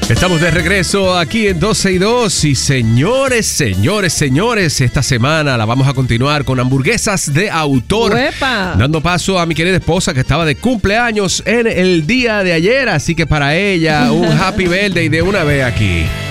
Estamos de regreso aquí en 12 y 2 y señores, esta semana la vamos a continuar con hamburguesas de autor. ¡Uepa! Dando paso a mi querida esposa que estaba de cumpleaños en el día de ayer, así que para ella un happy birthday de una vez aquí.